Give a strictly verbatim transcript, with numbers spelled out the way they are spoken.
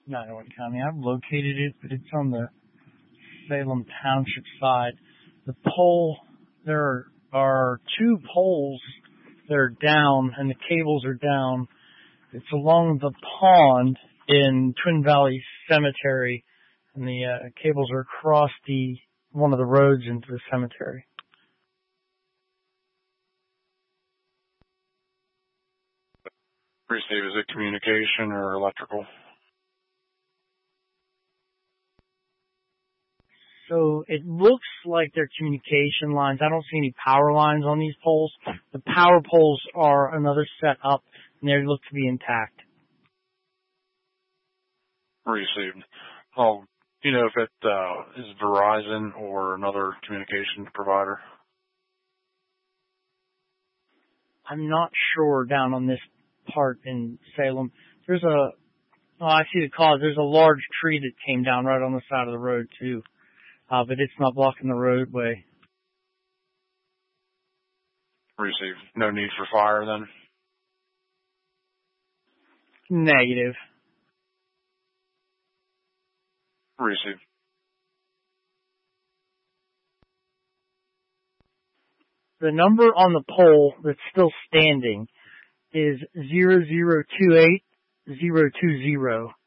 Niowan County. I've located it, but it's on the Salem Township side. The pole, there are two poles that are down, and the cables are down. It's along the pond in Twin Valley Cemetery, and the uh, cables are across the one of the roads into the cemetery. Receive, is it communication or electrical? So it looks like they're communication lines. I don't see any power lines on these poles. The power poles are another set up, and they look to be intact. Received. Oh, do you know if it uh, is Verizon or another communication provider? I'm not sure down on this part in Salem. There's a, oh, I see the cause. There's a large tree that came down right on the side of the road, too. Uh, but it's not blocking the roadway. Received. No need for fire, then? Negative. Received. The number on the pole that's still standing is zero zero two eight zero two zero.